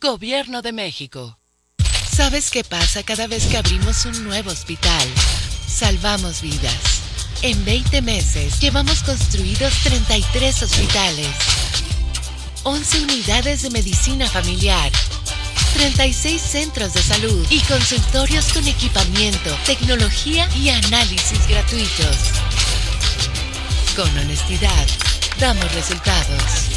Gobierno de México. ¿Sabes qué pasa cada vez que abrimos un nuevo hospital? Salvamos vidas. En 20 meses llevamos construidos 33 hospitales, 11 unidades de medicina familiar, 36 centros de salud y consultorios con equipamiento, tecnología y análisis gratuitos. Con honestidad, damos resultados.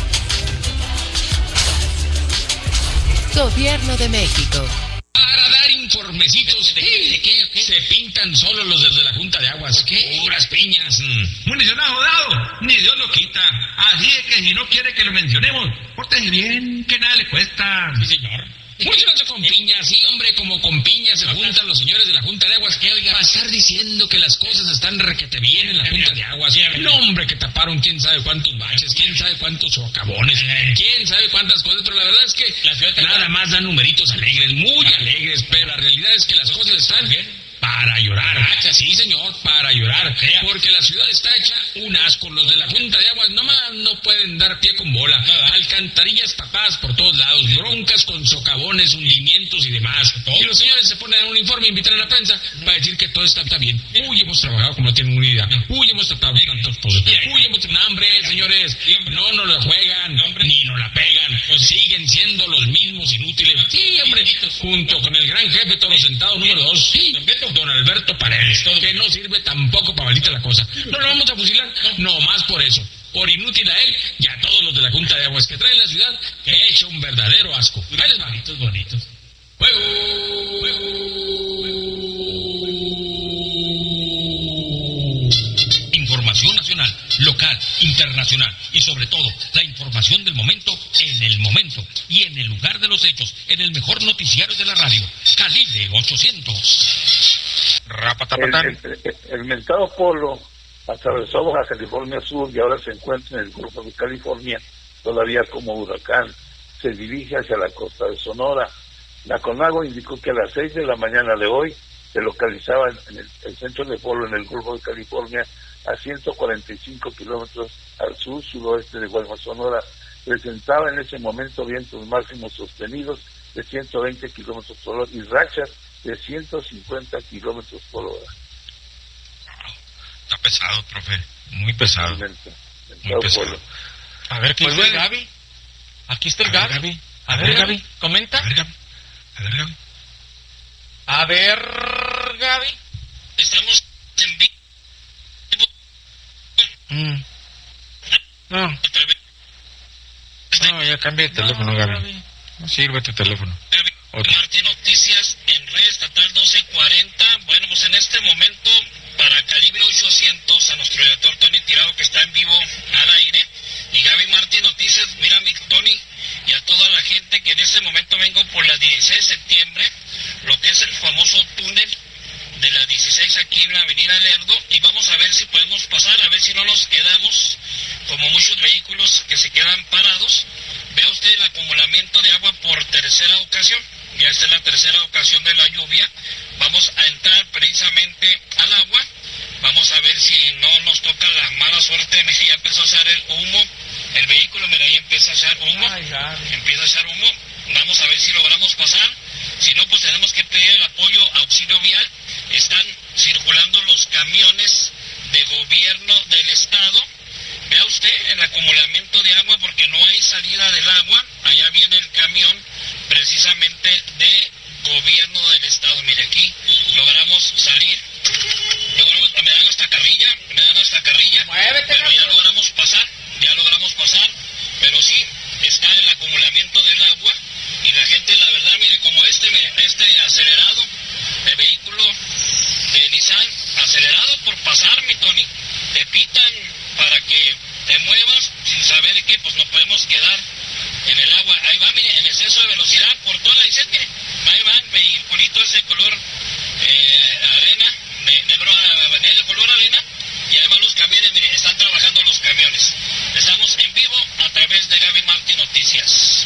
Gobierno de México. Para dar informecitos de qué se pintan solo los desde la Junta de Aguas. ¿Qué? Puras piñas. Municionado dado, ni Dios lo quita. Así es que si no quiere que lo mencionemos, pórtese bien, que nada le cuesta. Sí, señor. Muchos con piñas, sí, hombre, como con piñas se juntan los señores de la Junta de Aguas. Que oiga, pasar diciendo que las cosas están requete bien en la Junta de Aguas. No, hombre, que taparon quién sabe cuántos baches, quién sabe cuántos socavones, quién sabe cuántas cosas. Pero la verdad es que nada más dan numeritos alegres, muy alegres, pero la realidad es que las cosas están para llorar. Sí, señor, para llorar. Porque la ciudad está hecha un asco. Los de la Junta de Aguas nomás no pueden dar pie con bola. Alcantarillas tapadas por todos lados, broncas con socavones, hundimientos y demás. Y los señores se ponen en un informe e invitan a la prensa para decir que todo está bien. Uy, hemos trabajado como no tienen una idea. Uy, hemos tratado tantos cosas. Uy, hemos tenido hambre, señores. No nos la juegan, ni nos la pegan. Siguen siendo los mismos inútiles. Sí, hombre, junto con el gran jefe toro sentado número 2. Sí, don Alberto Paredes, que no sirve tampoco para valita la cosa. No lo vamos a fusilar, no más por eso. Por inútil a él y a todos los de la Junta de Aguas que traen la ciudad, que ha hecho un verdadero asco. Ahí les va. Bonitos. Información nacional, local, internacional y sobre todo la información del momento en el momento y en el lugar de los hechos, en el mejor noticiario de la radio, Calibre 800. El mentado polo atravesó Baja California Sur y ahora se encuentra en el Golfo de California, todavía como huracán. Se dirige hacia la costa de Sonora. La CONAGUA indicó que a las 6 de la mañana de hoy se localizaba en el centro de polo en el Golfo de California a 145 kilómetros al sur-suroeste de Guaymas, Sonora. Presentaba en ese momento vientos máximos sostenidos de 120 kilómetros por hora y rachas de 150 kilómetros por hora. Está pesado, profe, muy pesado. Muy pesado. A ver, ¿qué dice el Gaby? Aquí está el Gaby. A ver, Gaby, comenta. A ver, Gaby. Estamos en vivo. No, ya cambié de teléfono, Gaby. No sirve tu teléfono. Martín, noticias en red estatal 1240. Bueno, pues en este momento, para Calibre 800, a nuestro director Tony Tirado, que está en vivo al aire, y Gaby Martín, noticias, mira mi Tony, y a toda la gente que en este momento vengo por la 16 de septiembre, lo que es el famoso túnel de la 16 aquí en la avenida Lerdo, y vamos a ver si podemos pasar, a ver si no nos quedamos como muchos vehículos que se quedan parados. Vea usted el acumulamiento de agua por tercera ocasión. Ya esta es la tercera ocasión de la lluvia. Vamos a entrar precisamente al agua. Vamos a ver si no nos toca la mala suerte. Mira, ya empezó a echar el humo. El vehículo, mira, ya empieza a echar humo. Empieza a echar humo. Vamos a ver si logramos pasar. Si no, pues tenemos que pedir el apoyo auxilio vial. Están circulando los camiones de gobierno del estado. Vea usted el acumulamiento de agua porque no hay salida del agua. Allá viene el camión precisamente de gobierno del estado. Mire, aquí logramos salir. Me dan esta carrilla. Muévete, pero ya logramos pasar. Pero sí, está el acumulamiento del agua. Y la gente, la verdad, mire, como este acelerado, el vehículo de Nissan, acelerado por pasar, mi Tony. Te pitan para que te muevas sin saber que pues nos podemos quedar en el agua. Ahí va, mire, en exceso de velocidad por toda la 17. Ahí va el vehiculito ese color arena, negro color arena, y ahí van los camiones, mire, están trabajando los camiones. Estamos en vivo a través de Gaby Martín Noticias.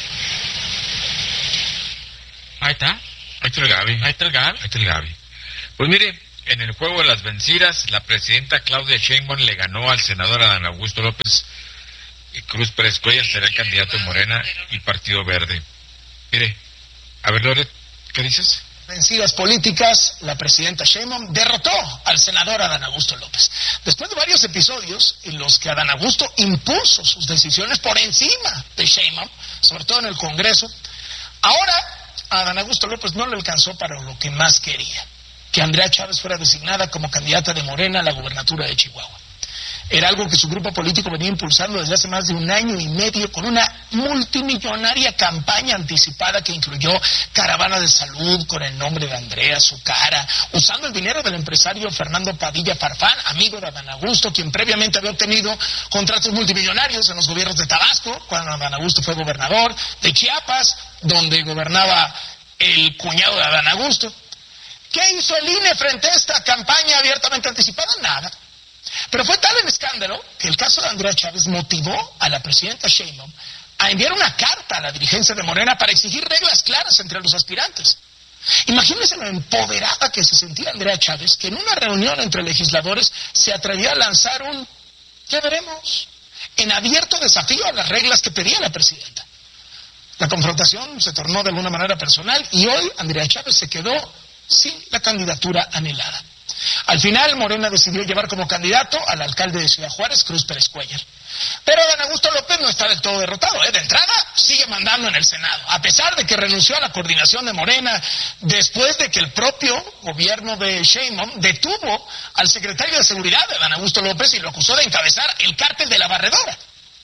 Ahí está. Ahí está el Gaby. Pues mire, en el juego de las vencidas, la presidenta Claudia Sheinbaum le ganó al senador Adán Augusto López Cruz Pérez Cuellar. Será el candidato de Morena y Partido Verde. Mire, A ver, Loret, ¿qué dices? Vencidas políticas, la presidenta Sheinbaum derrotó al senador Adán Augusto López. Después de varios episodios en los que Adán Augusto impuso sus decisiones por encima de Sheinbaum, sobre todo en el Congreso, ahora a Adán Augusto López no le alcanzó para lo que más quería, que Andrea Chávez fuera designada como candidata de Morena a la gubernatura de Chihuahua. Era algo que su grupo político venía impulsando desde hace más de 1 año y medio con una multimillonaria campaña anticipada que incluyó caravana de salud con el nombre de Andrea, su cara, usando el dinero del empresario Fernando Padilla Farfán, amigo de Adán Augusto, quien previamente había obtenido contratos multimillonarios en los gobiernos de Tabasco, cuando Adán Augusto fue gobernador, de Chiapas, donde gobernaba el cuñado de Adán Augusto. ¿Qué hizo el INE frente a esta campaña abiertamente anticipada? Nada. Pero fue tal el escándalo que el caso de Andrea Chávez motivó a la presidenta Sheinbaum a enviar una carta a la dirigencia de Morena para exigir reglas claras entre los aspirantes. Imagínense lo empoderada que se sentía Andrea Chávez, que en una reunión entre legisladores se atrevió a lanzar un "ya veremos", en abierto desafío a las reglas que pedía la presidenta. La confrontación se tornó de alguna manera personal y hoy Andrea Chávez se quedó sin la candidatura anhelada. Al final, Morena decidió llevar como candidato al alcalde de Ciudad Juárez, Cruz Pérez Cuéllar. Pero Adán Augusto López no está del todo derrotado, De entrada, sigue mandando en el Senado, a pesar de que renunció a la coordinación de Morena, después de que el propio gobierno de Sheinbaum detuvo al secretario de Seguridad de Adán Augusto López y lo acusó de encabezar el cártel de la Barredora.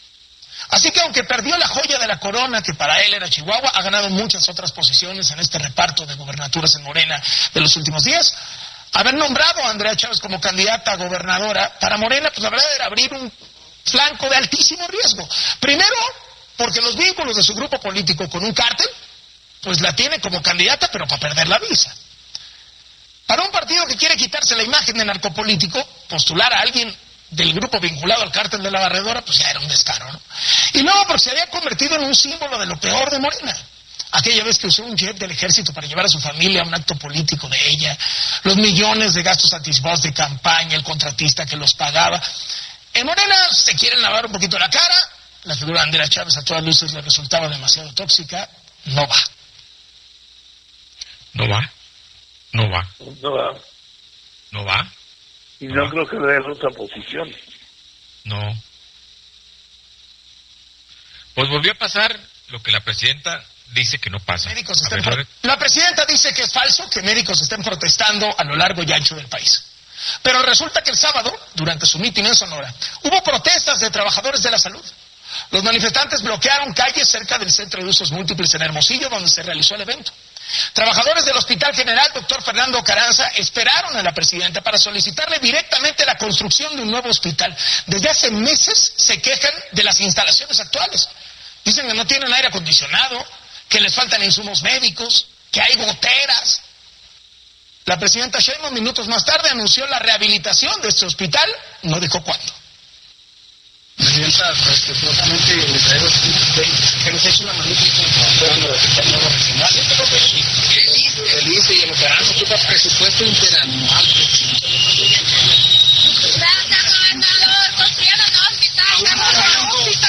Así que aunque perdió la joya de la corona, que para él era Chihuahua, ha ganado muchas otras posiciones en este reparto de gubernaturas en Morena de los últimos días. Haber nombrado a Andrea Chávez como candidata a gobernadora para Morena, pues la verdad era abrir un flanco de altísimo riesgo. Primero, porque los vínculos de su grupo político con un cártel, pues la tiene como candidata, pero para perder la visa. Para un partido que quiere quitarse la imagen de narcopolítico, postular a alguien del grupo vinculado al cártel de la Barredora, pues ya era un descaro, ¿no? Y luego porque se había convertido en un símbolo de lo peor de Morena. Aquella vez que usó un jet del ejército para llevar a su familia a un acto político de ella, los millones de gastos anticipados de campaña, el contratista que los pagaba. En Morena se quieren lavar un poquito la cara, la figura de Andrea Chávez a todas luces le resultaba demasiado tóxica, no va. No va. No va. No va. Y no creo que le dé otra posición. No. Pues volvió a pasar lo que la presidenta dice que no pasa. La presidenta dice que es falso que médicos estén protestando a lo largo y ancho del país. Pero resulta que el sábado, durante su mitin en Sonora, hubo protestas de trabajadores de la salud. Los manifestantes bloquearon calles cerca del Centro de Usos Múltiples en Hermosillo, donde se realizó el evento. Trabajadores del Hospital General Dr. Fernando Carranza esperaron a la presidenta para solicitarle directamente la construcción de un nuevo hospital. Desde hace meses se quejan de las instalaciones actuales. Dicen que no tienen aire acondicionado, que les faltan insumos médicos, que hay goteras. La presidenta Sheinbaum minutos más tarde anunció la rehabilitación de este hospital, no dijo cuándo. Presidenta, respetuosamente le traigo que nos ha hecho una magnífica información de la nueva regional. Feliz y el verano tuvo presupuesto interanual. Gracias, gobernador. Construyeron un hospital. Gracias,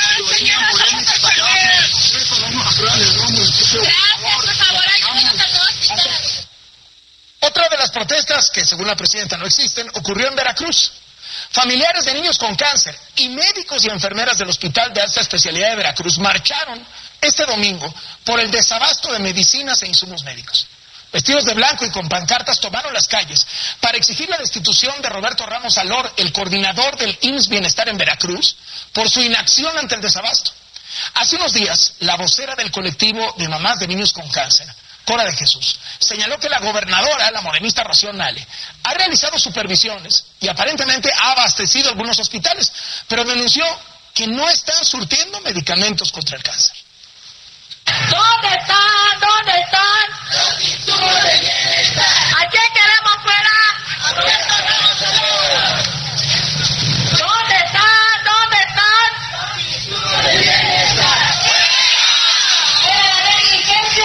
por favor, ayúdenos al hospital. Otra de las protestas, que según la presidenta no existen, ocurrió en Veracruz. Familiares de niños con cáncer y médicos y enfermeras del Hospital de Alta Especialidad de Veracruz marcharon este domingo por el desabasto de medicinas e insumos médicos. Vestidos de blanco y con pancartas tomaron las calles para exigir la destitución de Roberto Ramos Alor, el coordinador del IMSS Bienestar en Veracruz, por su inacción ante el desabasto. Hace unos días, la vocera del colectivo de mamás de niños con cáncer, Cora de Jesús, señaló que la gobernadora, la morenista Rocío Nale, ha realizado supervisiones y aparentemente ha abastecido algunos hospitales, pero denunció que no están surtiendo medicamentos contra el cáncer. ¿Dónde están? ¿Dónde están? Los insumos de bienestar. ¿A quién queremos fuera? Roberto Ramos Alor. ¿Dónde están? ¿Dónde están? Los insumos de bienestar. ¡Fuera la negligencia!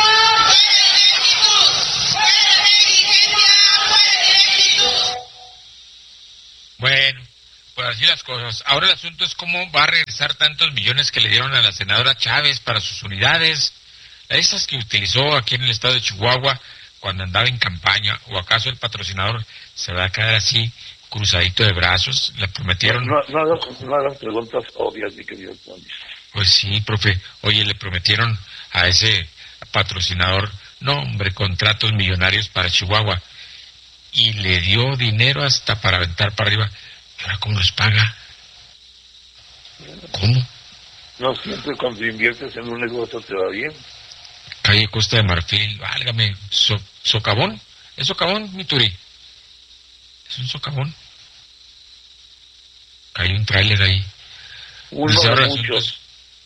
Bueno, pues así las cosas. Ahora el asunto es cómo va a regresar tantos millones que le dieron a la senadora Chávez para sus unidades. esas que utilizó aquí en el estado de Chihuahua cuando andaba en campaña, o acaso el patrocinador se va a quedar así, cruzadito de brazos. Le prometieron... No hagas preguntas obvias, mi querido Tony. Pues sí, profe. Oye, le prometieron a ese patrocinador, no, hombre, contratos millonarios para Chihuahua. Y le dio dinero hasta para aventar para arriba. ¿Y ahora cómo los paga? ¿Cómo? No siempre cuando inviertes en un negocio te va bien. Calle Costa de Marfil, válgame, socavón. ¿Es socavón, mi Turi? ¿Es un socavón? Hay un tráiler ahí. Uno de muchos.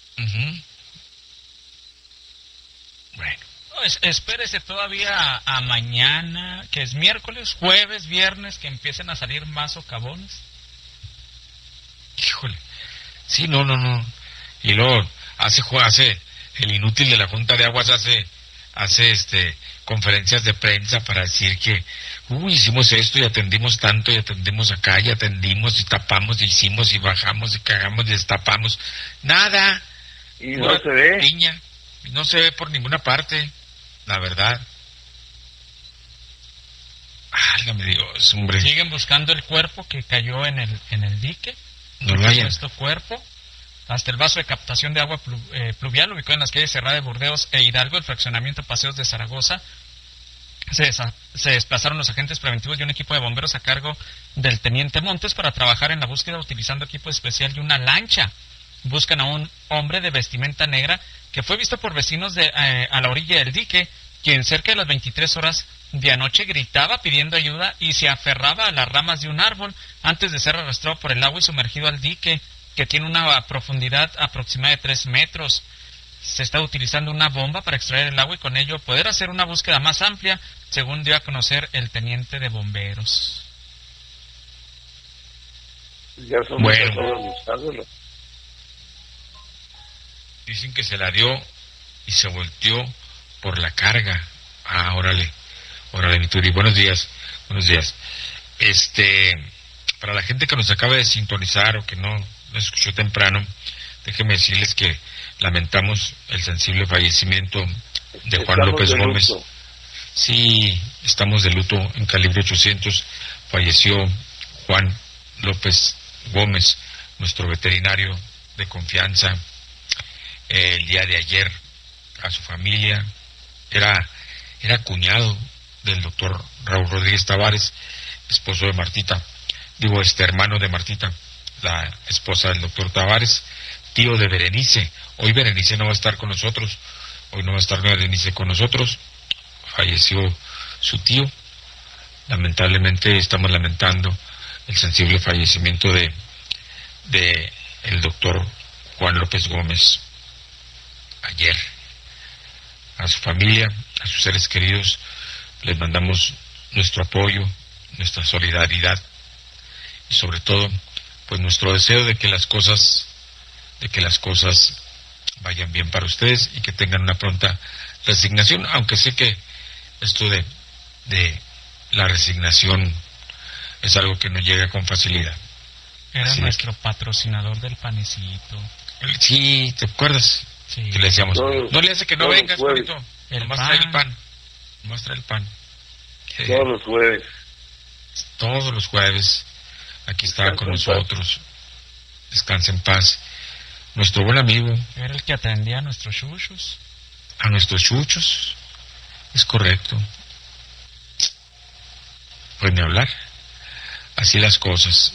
Bueno. No, espérese todavía a mañana, que es miércoles, jueves, viernes, que empiecen a salir más socavones. Híjole. Sí, no. Y luego hace el inútil de la Junta de Aguas hace conferencias de prensa para decir que hicimos esto y atendimos tanto y atendimos acá y atendimos y tapamos y hicimos y bajamos y cagamos y destapamos. Nada. Y no se ve. Piña. No se ve por ninguna parte, la verdad. Válgame Dios, hombre. Siguen buscando el cuerpo que cayó en el dique. No lo hayan. Este cuerpo. Hasta el vaso de captación de agua pluvial, ubicado en las calles Cerrada de Burdeos e Hidalgo, el fraccionamiento Paseos de Zaragoza. Se desplazaron los agentes preventivos y un equipo de bomberos a cargo del teniente Montes para trabajar en la búsqueda utilizando equipo especial y una lancha. Buscan a un hombre de vestimenta negra que fue visto por vecinos a la orilla del dique, quien cerca de las 23 horas de anoche gritaba pidiendo ayuda y se aferraba a las ramas de un árbol antes de ser arrastrado por el agua y sumergido al dique, que tiene una profundidad aproximada de 3 metros. Se está utilizando una bomba para extraer el agua y con ello poder hacer una búsqueda más amplia, según dio a conocer el teniente de bomberos. Ya son muchas horas buscándolo. Dicen que se la dio y se volteó por la carga. Órale, mi Turi. Buenos días. Para la gente que nos acaba de sintonizar o que no nos escuchó temprano, déjenme decirles que lamentamos el sensible fallecimiento de Juan López Gómez. Sí, estamos de luto en Calibre 800. Falleció Juan López Gómez, nuestro veterinario de confianza. El día de ayer, a su familia, era cuñado del doctor Raúl Rodríguez Tavares, esposo de Martita, hermano de Martita, la esposa del doctor Tavares, tío de Berenice. Hoy Berenice no va a estar con nosotros, falleció su tío. Lamentablemente estamos lamentando el sensible fallecimiento de el doctor Juan López Gómez ayer. A su familia, a sus seres queridos, les mandamos nuestro apoyo, nuestra solidaridad y sobre todo, pues nuestro deseo de que las cosas vayan bien para ustedes y que tengan una pronta resignación, aunque sé que esto de la resignación es algo que no llega con facilidad. Era nuestro patrocinador del panecito. Sí, ¿te acuerdas? Sí. Que le decíamos, no le hace que no vengas, bonito. Nomás trae el pan. Todos los jueves. Todos los jueves. Aquí estaba con nosotros. Descansa en paz. Nuestro buen amigo. Era el que atendía a nuestros chuchos. A nuestros chuchos. Es correcto. Pues ni hablar. Así las cosas.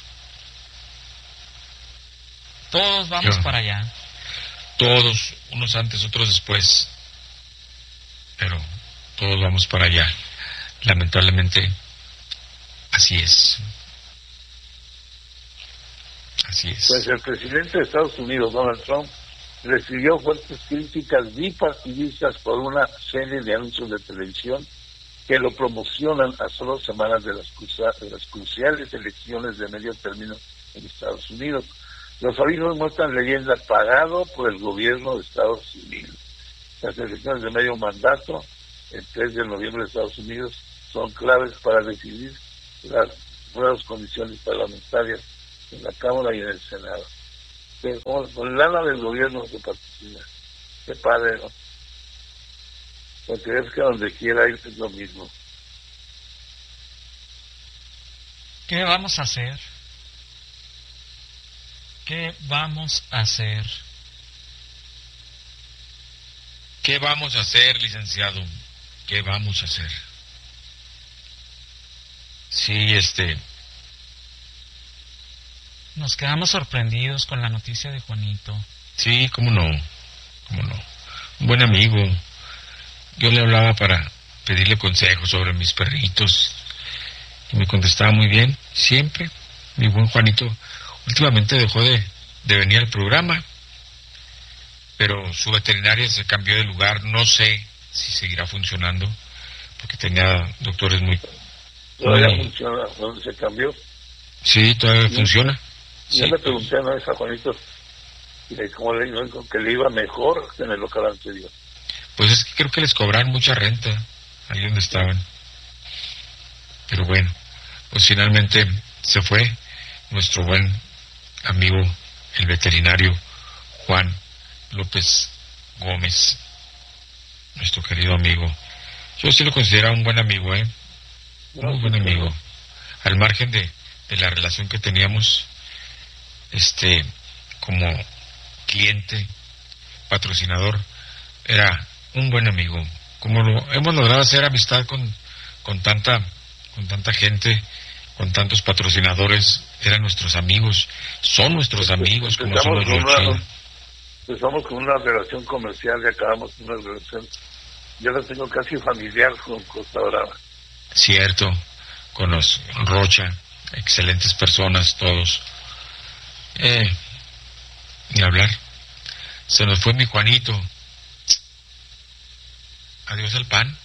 Todos vamos para allá. Todos, unos antes, otros después. Pero todos vamos para allá. Lamentablemente, así es. Pues el presidente de Estados Unidos, Donald Trump, recibió fuertes críticas bipartidistas por una serie de anuncios de televisión que lo promocionan a solo semanas de las cruciales elecciones de medio término en Estados Unidos. Los avisos muestran leyenda pagado por el gobierno de Estados Unidos. Las elecciones de medio mandato, el 3 de noviembre de Estados Unidos, son claves para decidir las nuevas condiciones parlamentarias en la Cámara y en el Senado. Con lana del gobierno se participa. Qué padre, ¿no? porque es que donde quiera ir es lo mismo. ¿Qué vamos a hacer? ¿Qué vamos a hacer? ¿Qué vamos a hacer, licenciado? ¿Qué vamos a hacer? Sí, Nos quedamos sorprendidos con la noticia de Juanito. Sí, cómo no. Un buen amigo. Yo le hablaba para pedirle consejos sobre mis perritos y me contestaba muy bien, siempre. Mi buen Juanito últimamente dejó de venir al programa, pero su veterinaria se cambió de lugar. No sé si seguirá funcionando, porque tenía doctores muy... ¿Todavía funciona? ¿Dónde se cambió? Sí, todavía funciona. Yo le pregunté una vez a Juanito cómo le dijo que le iba mejor que en el local anterior. Pues es que creo que les cobraron mucha renta ahí donde estaban. Pero bueno, pues finalmente se fue nuestro buen amigo, el veterinario Juan López Gómez, nuestro querido amigo. Yo sí lo considero un buen amigo, muy buen amigo. Al margen de la relación que teníamos, como cliente, patrocinador, era un buen amigo. Como hemos logrado hacer amistad con tanta gente, con tantos patrocinadores, eran nuestros amigos, son nuestros amigos, como son los Rothschild. Empezamos con una relación comercial y acabamos con una relación, yo la tengo casi familiar con Costa Brava. Cierto, con los Rocha, excelentes personas todos. Ni hablar. Se nos fue mi Juanito. Adiós al pan.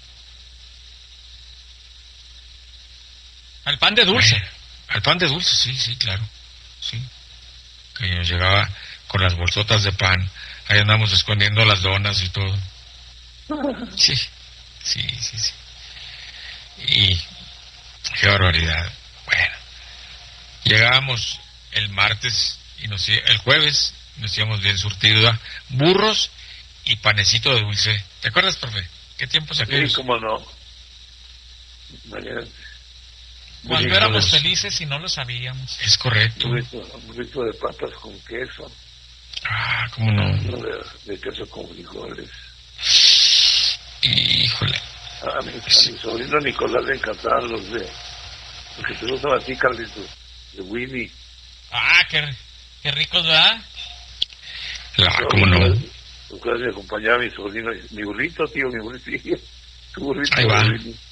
Al pan de dulce. Bueno, al pan de dulce, sí, claro. Sí. Que nos llegaba con las bolsotas de pan. Ahí andamos escondiendo las donas y todo. Sí. Y qué barbaridad. Bueno, llegábamos el martes y el jueves nos íbamos bien surtidos, burros y panecito de dulce. ¿Te acuerdas, profe? ¿Qué tiempos aquellos? Sí, cómo no. Imagínate. Cuando éramos felices y no lo sabíamos. Es correcto. Un burrito de papas con queso. Ah, cómo no. De queso con frijoles. Híjole. A mi sobrino Nicolás le encantaban los que te gustan a ti, Carlitos, de Winnie. Ah, qué ricos, ¿verdad? ¿Cómo no? Entonces me acompañaba mi sobrino, mi burrito, tío, tu burrito. Ahí va.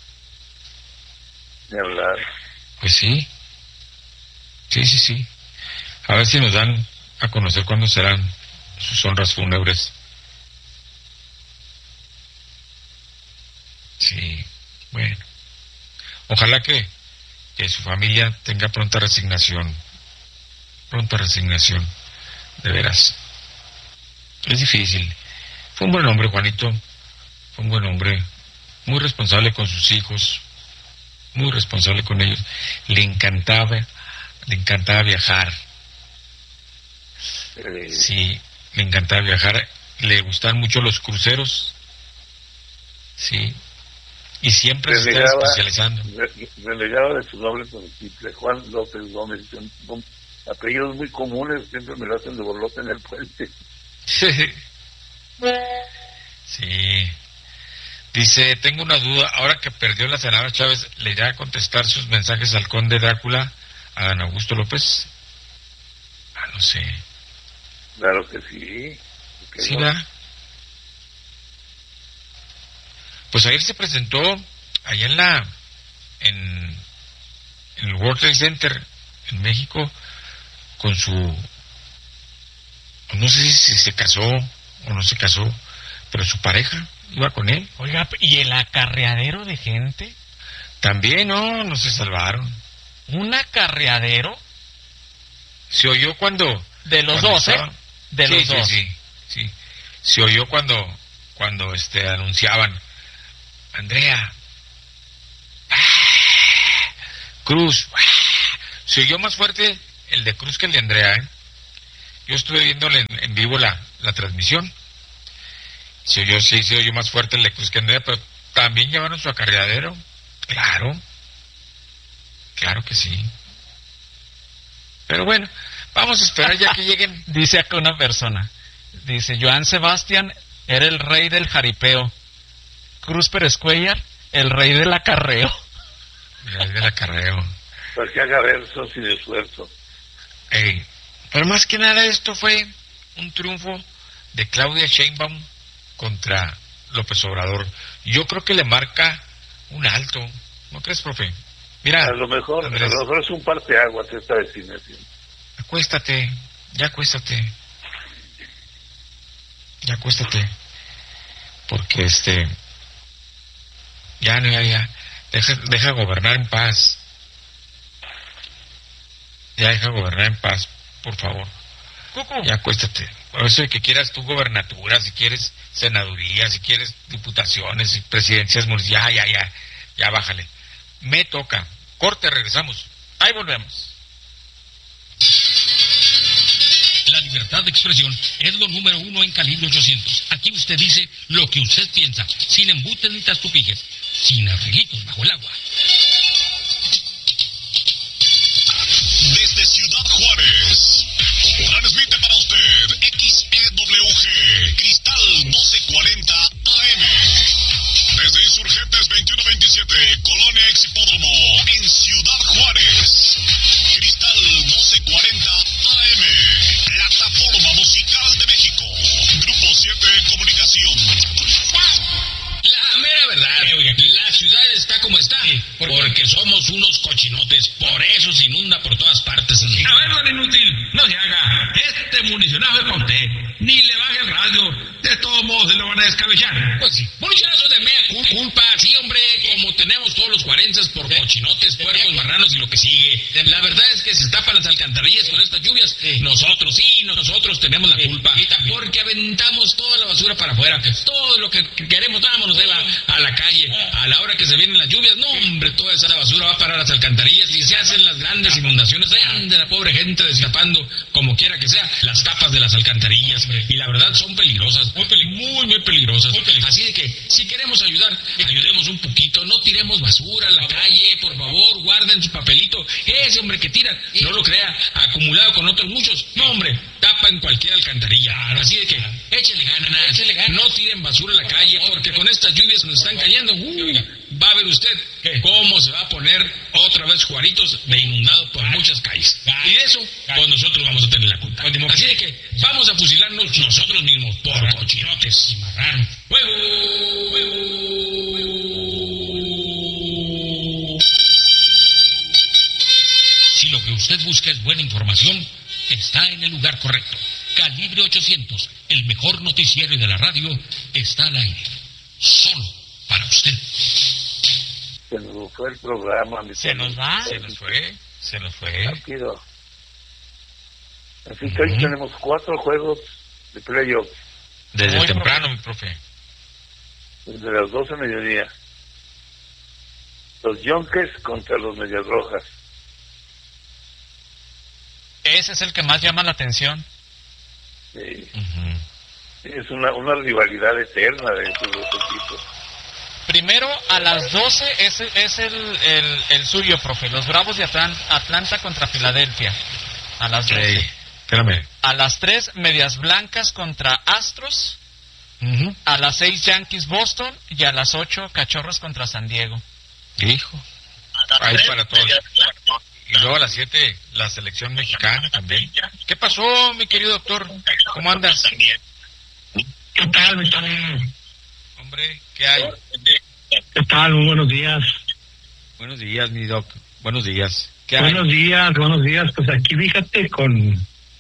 De hablar. Pues sí. Sí. A ver si nos dan a conocer cuándo serán sus honras fúnebres. Sí, bueno. Ojalá que su familia tenga pronta resignación. De veras. Es difícil. Fue un buen hombre, Juanito. Fue un buen hombre. Muy responsable con sus hijos. Muy responsable con ellos. Le encantaba viajar. Sí, le encantaba viajar. Le gustaban mucho los cruceros. Sí. Y siempre se estaba especializando. Renegaba de su nombre múltiple, Juan López Gómez. Apellidos muy comunes, siempre me lo hacen de borlote en el puente. Sí. Dice, tengo una duda, ahora que perdió la senadora Chávez, ¿le irá a contestar sus mensajes al conde Drácula, a Dan Augusto López? No sé. Claro que sí. Sí, ¿verdad? Pues ayer se presentó allá en el World Trade Center en México con su, no sé si se casó o no se casó, pero su pareja iba con él. Oiga, ¿y el acarreadero de gente? También, no se salvaron. ¿Un acarreadero? Se oyó cuando... De los dos, estaba... De los dos. Sí. Se oyó cuando anunciaban, Andrea, Cruz, se oyó más fuerte el de Cruz que el de Andrea, Yo estuve viéndole en vivo la transmisión Se oyó más fuerte el de Cruz Candela, pero también llevaron su acarreadero. Claro que sí. Pero bueno, vamos a esperar ya que lleguen. Dice acá una persona, dice, Joan Sebastián era el rey del jaripeo, Cruz Pérez Cuellar, el rey del acarreo. El rey del acarreo. ¿Por qué agarrar eso sin esfuerzo? Pero más que nada esto fue un triunfo de Claudia Sheinbaum contra López Obrador. Yo creo que le marca un alto, ¿no crees, profe? Mira, a lo mejor es un parteaguas esta designación. Acuéstate, ya acuéstate. Porque ya deja gobernar en paz. Ya deja gobernar en paz, por favor. Ya acuéstate. Por eso de que quieras tu gobernatura, si quieres senaduría, si quieres diputaciones, presidencias municipales, ya bájale. Me toca. Corte, regresamos. Ahí volvemos. La libertad de expresión es lo número 1 en Calibre 800. Aquí usted dice lo que usted piensa, sin embutes ni tastupijes, sin arreglitos bajo el agua. Desde Ciudad Juárez, transmite para usted XEWG, Cristal 1240 AM. Desde Insurgentes 2127, Colonia Exhipódromo, en Ciudad Juárez. Cristal 1240 AM, plataforma musical de México. Grupo 7 Comunicación. La mera verdad, la ciudad está como está, porque somos unos cochinotes, por eso se inunda por todas partes. A ver, don inútil, no se haga, este municionazo es para usted, ni le baje el radio, de todos modos se lo van a descabechar. Pues sí, municionazo de mea culpa, sí hombre, como tenemos todos los cuarenses por cochinotes, puercos, marranos y lo que sigue. La verdad es que se tapan las alcantarillas con estas lluvias, nosotros tenemos la culpa, porque aventamos toda la basura para afuera, todo lo que queremos, vámonos a la calle, a la hora que se vienen las lluvias, no hombre, toda esa basura va a parar a las alcantarillas y se hacen las grandes inundaciones, ahí anda la pobre gente destapando, como quiera que sea, las tapas de las alcantarillas, y la verdad son peligrosas, muy peligrosas, así de que, si queremos ayudar, ayudemos un poquito, no tiremos basura a la calle, por favor, guarden su papelito, ese hombre que tira, no lo crea, acumulado con otros muchos, no hombre, tapa en cualquier alcantarilla, así de que, échale ganas, no tiren basura a la calle, porque con estas lluvias que nos están cayendo, va a ver usted cómo se va a poner otra vez Juaritos de inundado por muchas calles. Y de eso, pues nosotros vamos a tener la culpa. Así de que vamos a fusilarnos nosotros mismos por cochinotes y marranos. Si lo que usted busca es buena información, está en el lugar correcto. Calibre 800, el mejor noticiero de la radio, está al aire. Solo para usted. Se nos fue el programa. ¿Se nos va? Se nos fue. Rápido. Así que hoy tenemos 4 juegos de playoff. Desde temprano, mi profe. Desde las 12 de mediodía. Los Yonkers contra los Medias Rojas. Ese es el que más llama la atención. Sí. Es una rivalidad eterna de estos dos equipos. Primero, a las 12 es el suyo, profe. Los Bravos de Atlanta contra Filadelfia. A las 12. Espérame. A las 3, Medias Blancas contra Astros. A las 6, Yankees Boston. Y a las 8, Cachorros contra San Diego. Hijo. Ahí para todos. Y luego a las 7, la selección mexicana también. ¿Qué pasó, mi querido doctor? ¿Cómo andas? ¿Qué tal, mi Tony? Hombre, ¿qué hay? ¿Qué tal? Muy buenos días. Buenos días, mi doc. Buenos días. ¿Qué hay? Buenos días. Pues aquí fíjate con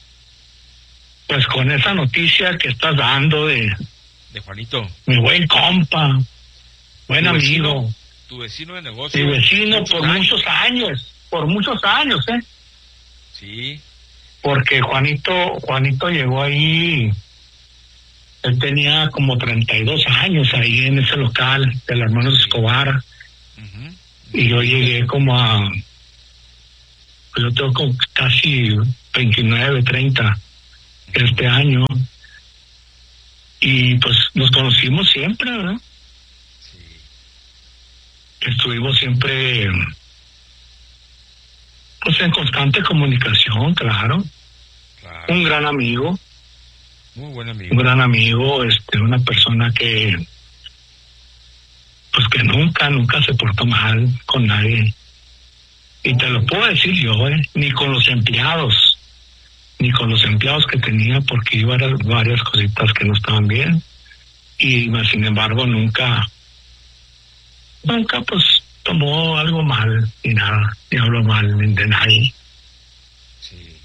esa noticia que estás dando de Juanito. Mi buen compa, buen amigo. Tu vecino de negocio. Mi vecino por muchos años, ¿eh? Sí. Porque Juanito llegó ahí, él tenía como 32 años ahí en ese local del hermano Escobar. Y yo llegué yo tengo como casi 29, 30 este año. Y pues nos conocimos siempre, ¿verdad? Sí. Estuvimos siempre pues en constante comunicación, claro. Un gran amigo. Muy buen amigo. Un gran amigo, una persona que pues que nunca se portó mal con nadie. Y te lo puedo decir yo, ni con los empleados que tenía, porque iba a varias cositas que no estaban bien. Y sin embargo nunca pues tomó algo mal, ni nada, ni habló mal de nadie. Sí.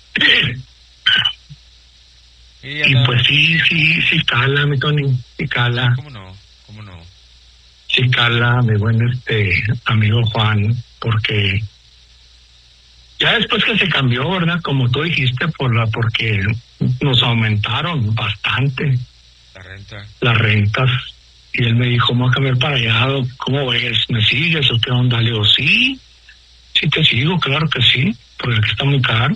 Y pues sí cala, mi Tony, sí cala. ¿Cómo no? Sí cala, mi buen amigo Juan, porque ya después que se cambió, ¿verdad? Como tú dijiste, porque nos aumentaron bastante las rentas. Y él me dijo, vamos a cambiar para allá, ¿cómo ves? ¿Me sigues o qué onda? Le digo, sí te sigo, claro que sí, porque aquí está muy caro.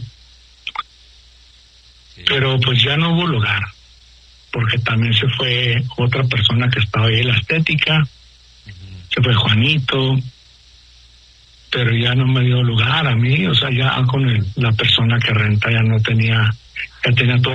Sí. Pero pues ya no hubo lugar, porque también se fue otra persona que estaba ahí en la estética, se fue Juanito, pero ya no me dio lugar a mí, o sea, ya con la persona que renta ya tenía todo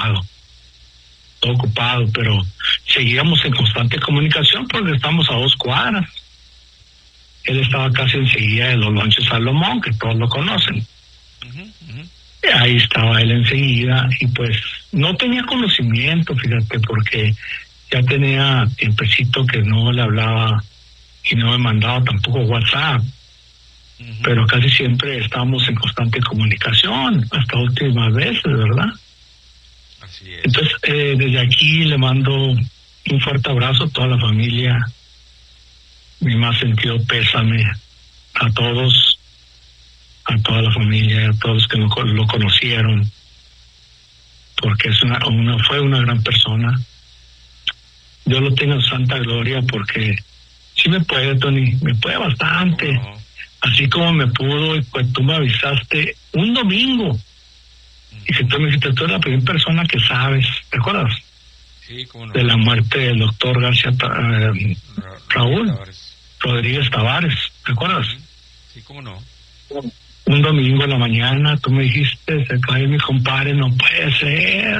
ocupado, pero seguíamos en constante comunicación porque estamos a 2 cuadras. Él estaba casi enseguida de los lonches Salomón, que todos lo conocen. Ahí estaba él enseguida y pues no tenía conocimiento, fíjate, porque ya tenía tiempecito que no le hablaba y no me mandaba tampoco WhatsApp. Pero casi siempre estábamos en constante comunicación, hasta últimas veces, ¿verdad? Así es. Entonces, desde aquí le mando un fuerte abrazo a toda la familia, mi más sentido pésame a todos, a toda la familia, a todos los que lo conocieron, porque fue una gran persona. Dios lo tenga en santa gloria, porque sí me puede, Tony, me puede bastante. No. Así como me pudo, y pues tú me avisaste un domingo. Y si tú me dijiste, tú eres la primera persona que sabes, ¿te acuerdas? Sí, cómo no. De la muerte del doctor García Raúl Rodríguez Tavares, ¿te acuerdas? Sí, cómo no. Un domingo en la mañana tú me dijiste, se cae mi compadre, no puede ser.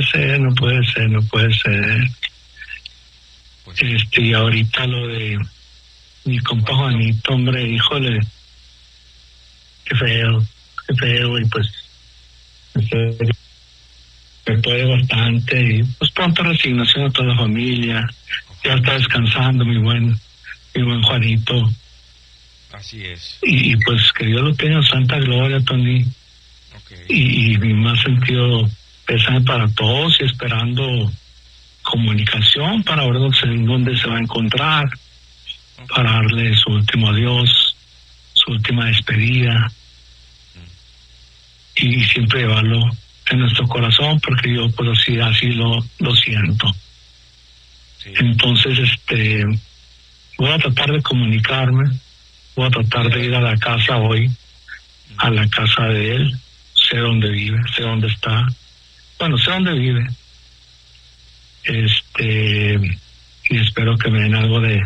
Pues, y ahorita lo de mi compa Juanito, hombre, híjole, qué feo, y pues me puede bastante, y pues pronta resignación a toda la familia. Ya está descansando mi buen Juanito. Así es. Y pues que Dios lo tenga en santa gloria, Tony. Okay. Y mi más sentido pésame para todos, y esperando comunicación para ver dónde se va a encontrar, para darle su último adiós, su última despedida, y siempre llevarlo en nuestro corazón, porque yo pues así lo siento. Sí. Entonces voy a tratar de comunicarme, voy a tratar de ir a la casa hoy, a la casa de él. Sé dónde vive, sé dónde está, sé dónde vive, y espero que me den algo de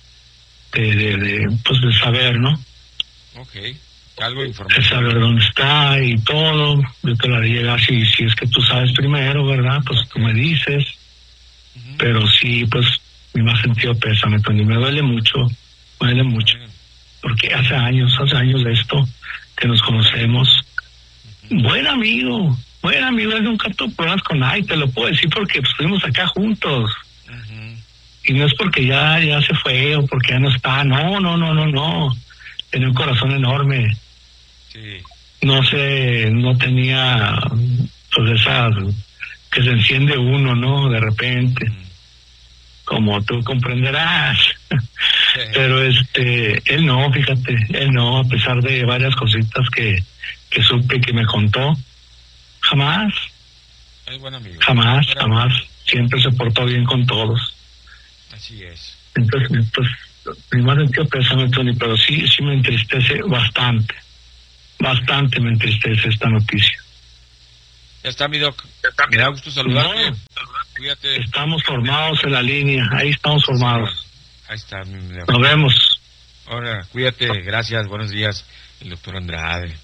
saber, ¿no? Okay. Algo de información. De saber dónde está y todo. Yo te la diga si es que tú sabes primero, ¿verdad? Pues tú me dices. Pero sí, pues mi más sentido pésame, Tony. Me duele mucho, porque hace años de esto que nos conocemos. Buen amigo, él nunca tuvo problemas con nadie, te lo puedo decir porque estuvimos acá juntos. Y no es porque ya se fue o porque ya no está, no. Tenía un corazón enorme. Sí. No tenía pues esas que se enciende uno, ¿no? De repente. Como tú comprenderás. Sí. Pero él no, fíjate, a pesar de varias cositas que supe que me contó, jamás. Es buen amigo. Jamás. Siempre se portó bien con todos. Así es. Entonces, pues, mi más sentido pésame, Tony, pero sí me entristece bastante me entristece esta noticia. Ya está, mi doc. Me da gusto saludarte. Cuídate. Estamos formados en la línea, ahí estamos formados. Ahí está. Nos vemos. Ahora, cuídate, gracias, buenos días, el doctor Andrade.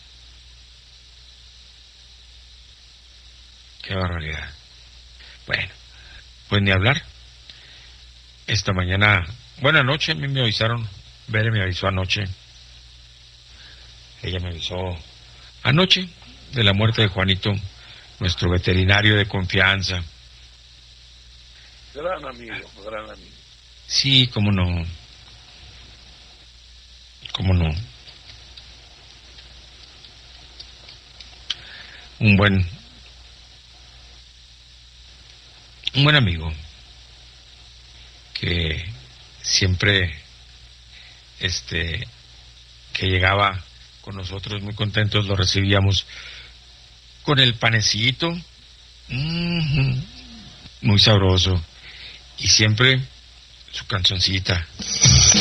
Qué barbaridad. Bueno, pues ni hablar. Esta mañana, buena noche, a mí me avisaron, Bere me avisó anoche. Ella me avisó anoche de la muerte de Juanito, nuestro veterinario de confianza. Gran amigo, gran amigo. Sí, cómo no. ¿Cómo no? Un buen amigo que siempre que llegaba con nosotros muy contentos, lo recibíamos con el panecito, muy sabroso, y siempre su cancioncita.